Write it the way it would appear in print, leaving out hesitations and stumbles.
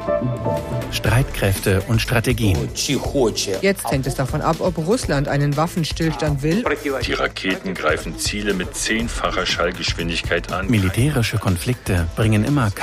Streitkräfte und Strategien. Jetzt hängt es davon ab, ob Russland einen Waffenstillstand will. Die Raketen greifen Ziele mit 10-facher Schallgeschwindigkeit an. Militärische Konflikte bringen immer